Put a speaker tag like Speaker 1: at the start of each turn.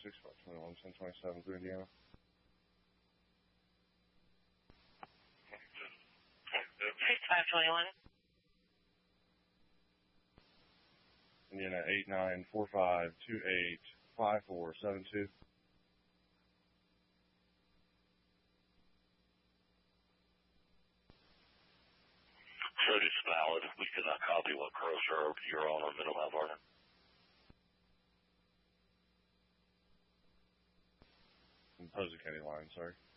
Speaker 1: 6521, 1027 through Indiana. Indiana 8945285472.
Speaker 2: So it's valid. We cannot copy what Crowstar you're on our middle half order.
Speaker 1: Posey County line, sorry.